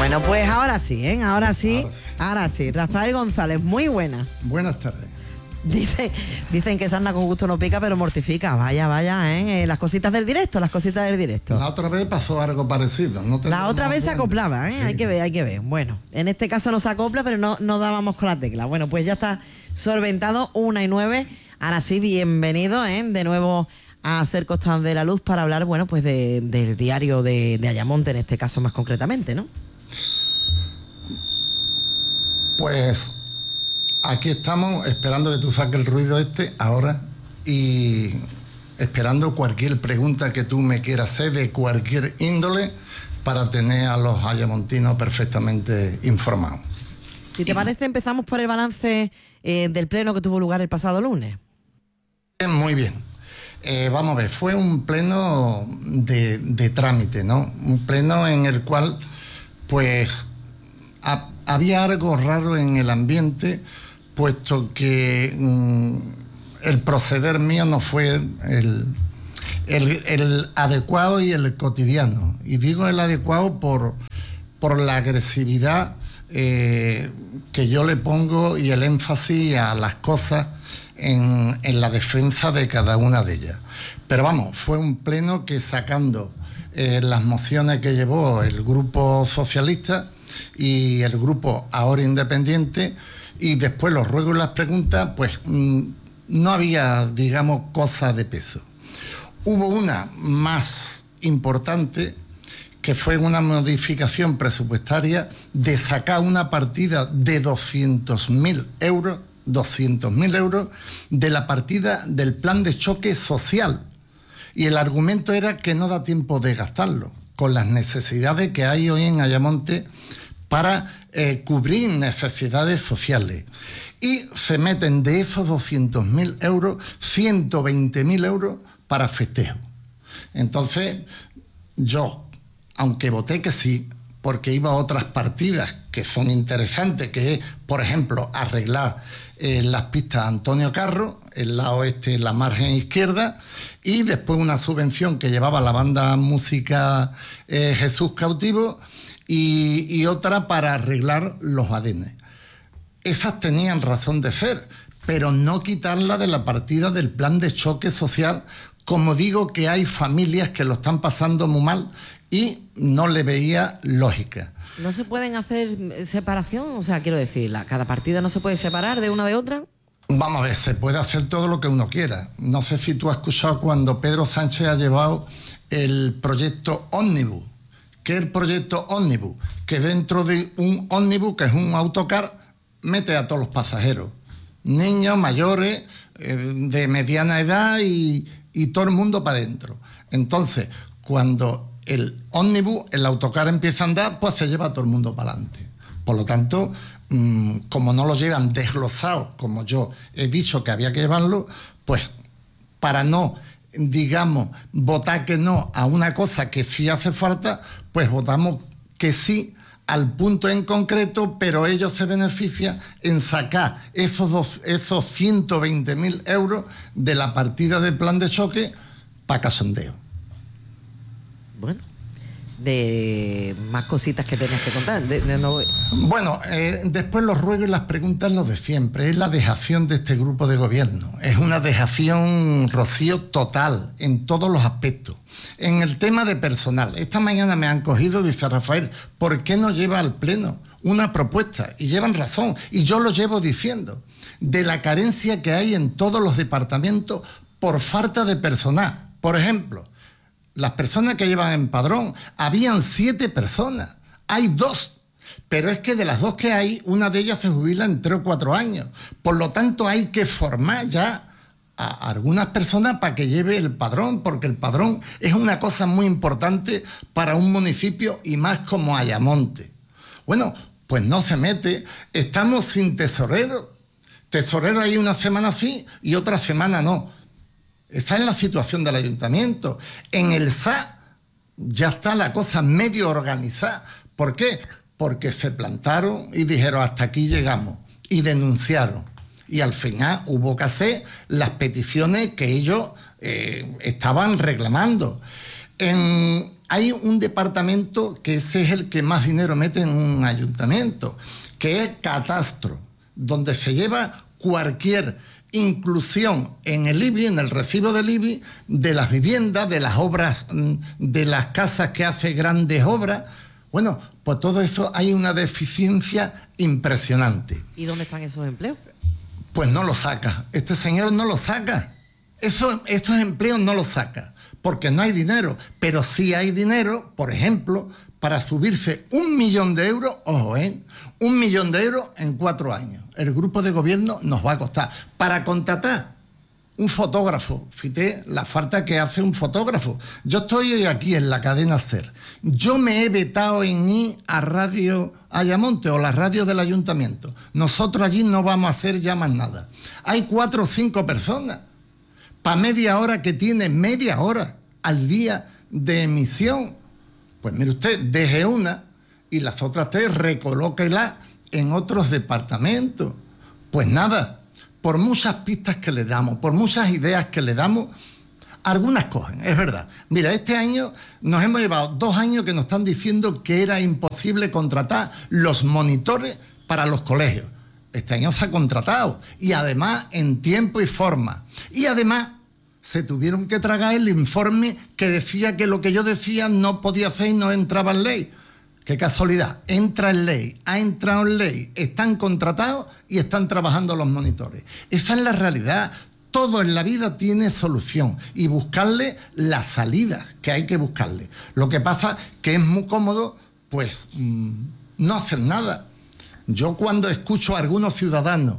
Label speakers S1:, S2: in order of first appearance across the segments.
S1: Bueno, pues ahora sí, ¿eh? Ahora sí. Rafael González, muy buena.
S2: Buenas tardes.
S1: Dicen que sarna con gusto no pica, pero mortifica. Vaya, ¿eh? Las cositas del directo.
S2: La otra vez pasó algo parecido.
S1: La otra vez se acoplaba, ¿eh? Sí. Hay que ver. Bueno, en este caso no se acopla, pero no dábamos con la tecla. Bueno, pues ya está solventado, 1:09. Ahora sí, bienvenido, ¿eh? De nuevo a Ser Costa de la Luz para hablar, bueno, pues del diario de Ayamonte, en este caso más concretamente, ¿no?
S2: Pues aquí estamos esperando que tú saques el ruido ahora y esperando cualquier pregunta que tú me quieras hacer de cualquier índole para tener a los ayamontinos perfectamente informados.
S1: Si te parece, empezamos por el balance del pleno que tuvo lugar el pasado lunes.
S2: Muy bien. Vamos a ver, fue un pleno de trámite, ¿no? Un pleno en el cual, pues, había algo raro en el ambiente, puesto que el proceder mío no fue el adecuado y el cotidiano. Y digo el adecuado por la agresividad que yo le pongo y el énfasis a las cosas en la defensa de cada una de ellas. Pero vamos, fue un pleno que, sacando las mociones que llevó el Grupo Socialista y el Grupo Ahora Independiente, y después los ruegos y las preguntas, pues no había, digamos, cosas de peso. Hubo una más importante, que fue una modificación presupuestaria de sacar una partida de 200.000 euros de la partida del plan de choque social. Y el argumento era que no da tiempo de gastarlo, con las necesidades que hay hoy en Ayamonte para cubrir necesidades sociales. Y se meten de esos 200.000 euros, 120.000 euros para festejo. Entonces, yo, aunque voté que sí, porque iba a otras partidas que son interesantes, que es, por ejemplo, arreglar las pistas Antonio Carro, el lado este, la margen izquierda, y después una subvención que llevaba la banda música Jesús Cautivo, y otra para arreglar los badenes. Esas tenían razón de ser, pero no quitarla de la partida del plan de choque social, como digo, que hay familias que lo están pasando muy mal y no le veía lógica.
S1: ¿No se pueden hacer separación? O sea, quiero decir, cada partida no se puede separar de una de otra.
S2: Vamos a ver, se puede hacer todo lo que uno quiera. No sé si tú has escuchado cuando Pedro Sánchez ha llevado el proyecto Ómnibus. ¿Qué es el proyecto Ómnibus? Que dentro de un ómnibus, que es un autocar, mete a todos los pasajeros. Niños, mayores, de mediana edad y todo el mundo para adentro. Entonces, cuando el ómnibus, el autocar empieza a andar, pues se lleva a todo el mundo para adelante. Por lo tanto, como no lo llevan desglosado, como yo he dicho que había que llevarlo, pues para no, digamos, votar que no a una cosa que sí hace falta, pues votamos que sí al punto en concreto, pero ellos se benefician en sacar esos 120.000 euros de la partida del plan de choque para cachondeo.
S1: Bueno, de más cositas que tenías que contar.
S2: Bueno, después los ruegos y las preguntas, lo de siempre. Es la dejación de este grupo de gobierno. Es una dejación, Rocío, total, en todos los aspectos. En el tema de personal, esta mañana me han cogido, dice Rafael, ¿por qué no lleva al Pleno una propuesta? Y llevan razón, y yo lo llevo diciendo, de la carencia que hay en todos los departamentos por falta de personal. Por ejemplo, las personas que llevan empadrón, habían 7 personas, hay 2, pero es que de las 2 que hay, una de ellas se jubila en 3 o 4 años. Por lo tanto, hay que formar ya a algunas personas para que lleve el padrón, porque el padrón es una cosa muy importante para un municipio y más como Ayamonte. Bueno, pues no se mete, estamos sin tesorero. Tesorero hay una semana sí y otra semana no. Está en la situación del ayuntamiento. En el SA ya está la cosa medio organizada. ¿Por qué? Porque se plantaron y dijeron hasta aquí llegamos y denunciaron. Y al final hubo que hacer las peticiones que ellos estaban reclamando. hay un departamento que ese es el que más dinero mete en un ayuntamiento, que es catastro, donde se lleva cualquier inclusión en el IBI, en el recibo del IBI, de las viviendas, de las obras, de las casas que hace grandes obras. Bueno, pues todo eso hay una deficiencia impresionante.
S1: ¿Y dónde están esos empleos?
S2: Pues no lo saca. Este señor no lo saca. Estos empleos no los saca, porque no hay dinero. Pero sí hay dinero, por ejemplo, para subirse 1 millón de euros, ojo, 1 millón de euros en 4 años. El grupo de gobierno nos va a costar. Para contratar un fotógrafo, fíjate la falta que hace un fotógrafo. Yo estoy hoy aquí en la cadena SER. Yo me he vetado en ir a Radio Ayamonte o la radio del ayuntamiento. Nosotros allí no vamos a hacer ya más nada. Hay 4 o 5 personas para media hora que tienen media hora al día de emisión. Pues mire usted, deje una y las otras 3 recolóquelas en otros departamentos. Pues nada, por muchas pistas que le damos, por muchas ideas que le damos, algunas cogen, es verdad. Mira, este año nos hemos llevado 2 años que nos están diciendo que era imposible contratar los monitores para los colegios. Este año se ha contratado, y además en tiempo y forma. Y además se tuvieron que tragar el informe que decía que lo que yo decía no podía hacer y no entraba en ley. Qué casualidad, entra en ley, ha entrado en ley, están contratados y están trabajando los monitores. Esa es la realidad. Todo en la vida tiene solución y buscarle la salida que hay que buscarle. Lo que pasa que es muy cómodo, pues, no hacer nada. Yo cuando escucho a algunos ciudadanos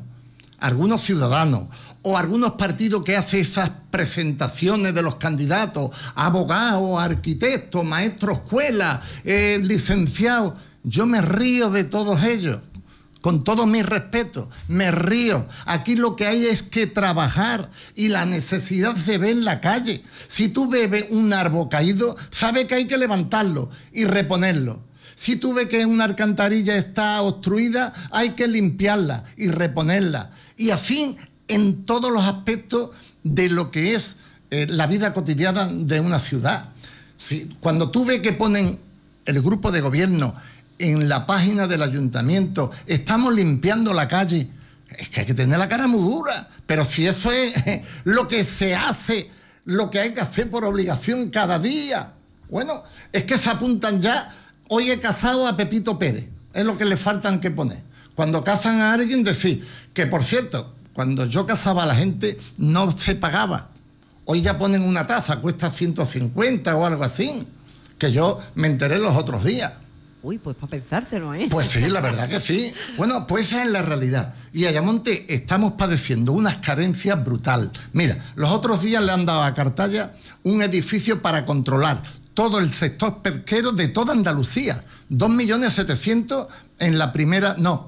S2: o algunos partidos que hacen esas presentaciones de los candidatos, abogados, arquitectos, maestros escuela, licenciados, yo me río de todos ellos, con todo mi respeto, me río. Aquí lo que hay es que trabajar y la necesidad se ve en la calle. Si tú ves un árbol caído, sabes que hay que levantarlo y reponerlo. Si tú ves que una alcantarilla está obstruida, hay que limpiarla y reponerla. Y así en todos los aspectos de lo que es la vida cotidiana de una ciudad. Si, cuando tú ves que ponen el grupo de gobierno en la página del ayuntamiento, estamos limpiando la calle, es que hay que tener la cara muy dura. Pero si eso es lo que se hace, lo que hay que hacer por obligación cada día, bueno, es que se apuntan ya. Hoy he casado a Pepito Pérez, es lo que le faltan que poner. Cuando casan a alguien, decir que, por cierto, cuando yo casaba a la gente no se pagaba. Hoy ya ponen una taza, cuesta 150 o algo así, que yo me enteré los otros días.
S1: Uy, pues para pensárselo, ¿eh?
S2: Pues sí, la verdad que sí. Bueno, pues esa es la realidad. Y Ayamonte estamos padeciendo unas carencias brutal. Mira, los otros días le han dado a Cartaya un edificio para controlar todo el sector pesquero de toda Andalucía. 2.700.000 en la primera... No,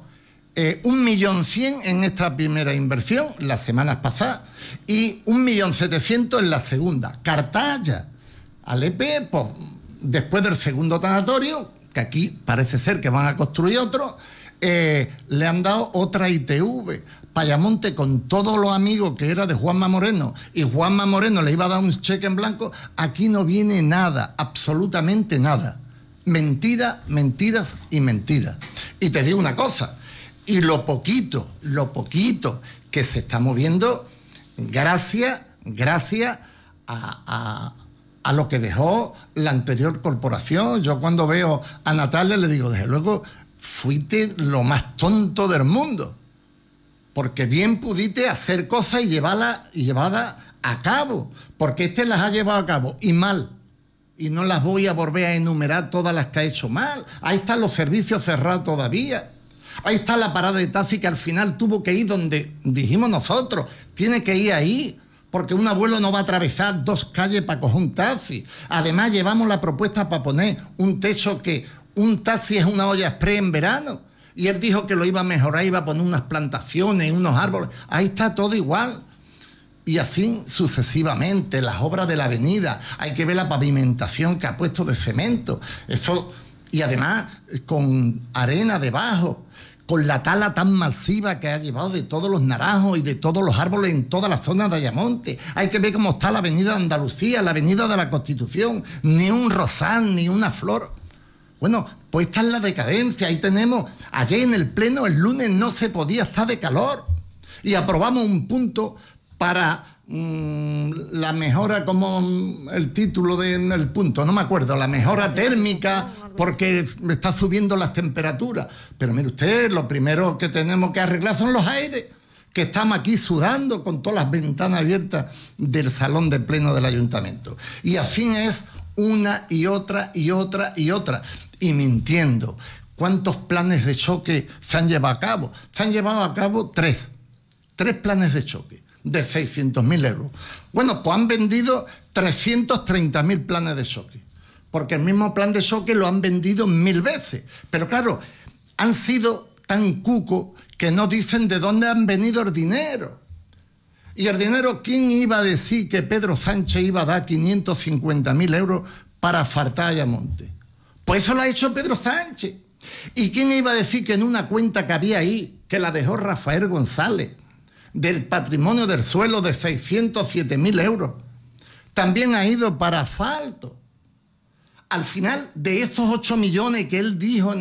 S2: 1.100.000 en esta primera inversión, las semanas pasadas, y 1.700.000 en la segunda. Cartaya, Alepe, pues, después del segundo tanatorio, que aquí parece ser que van a construir otro, le han dado otra ITV. Ayamonte, con todos los amigos que era de Juanma Moreno, y Juanma Moreno le iba a dar un cheque en blanco, aquí no viene nada, absolutamente nada. Mentira, mentiras y mentiras. Y te digo una cosa, y lo poquito que se está moviendo, gracias a lo que dejó la anterior corporación. Yo cuando veo a Natalia le digo, desde luego, fuiste lo más tonto del mundo, porque bien pudiste hacer cosas y llevarlas a cabo, porque las ha llevado a cabo y mal, y no las voy a volver a enumerar todas las que ha hecho mal. Ahí están los servicios cerrados todavía, ahí está la parada de taxi que al final tuvo que ir donde dijimos nosotros, tiene que ir ahí, porque un abuelo no va a atravesar 2 calles para coger un taxi. Además llevamos la propuesta para poner un techo, que un taxi es una olla express en verano, y él dijo que lo iba a mejorar, iba a poner unas plantaciones, unos árboles. Ahí está todo igual. Y así sucesivamente, las obras de la avenida, hay que ver la pavimentación que ha puesto de cemento. Eso, y además con arena debajo, con la tala tan masiva que ha llevado de todos los naranjos y de todos los árboles en toda la zona de Ayamonte. Hay que ver cómo está la avenida de Andalucía, la avenida de la Constitución, ni un rosal, ni una flor. Bueno, pues esta es la decadencia. Ahí tenemos, ayer en el Pleno, el lunes no se podía estar de calor y aprobamos un punto para la mejora, como el título del punto, no me acuerdo, la mejora térmica, porque está subiendo las temperaturas. Pero mire usted, lo primero que tenemos que arreglar son los aires, que estamos aquí sudando con todas las ventanas abiertas del salón de pleno del ayuntamiento. Y así es una y otra y otra y otra. Y mintiendo. ¿Cuántos planes de choque se han llevado a cabo? Se han llevado a cabo tres planes de choque de 600.000 euros. Bueno, pues han vendido 330.000 planes de choque, porque el mismo plan de choque lo han vendido 1000 veces. Pero claro, han sido tan cucos que no dicen de dónde han venido el dinero. Y el dinero, ¿quién iba a decir que Pedro Sánchez iba a dar 550.000 euros para asfaltar Ayamonte? Pues eso lo ha hecho Pedro Sánchez. ¿Y quién iba a decir que en una cuenta que había ahí, que la dejó Rafael González, del patrimonio del suelo de 607.000 euros, también ha ido para asfalto? Al final, de estos 8 millones que él dijo en